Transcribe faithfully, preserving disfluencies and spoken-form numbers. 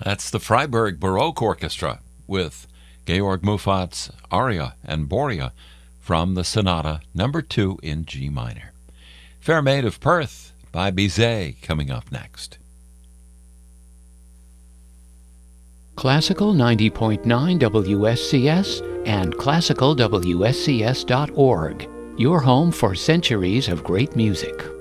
That's the Freiburg Baroque Orchestra with Georg Muffat's aria and Borea from the Sonata number two in G minor. Fair Maid of Perth by Bizet coming up next. Classical ninety point nine W S C S and classical W S C S dot org, your home for centuries of great music.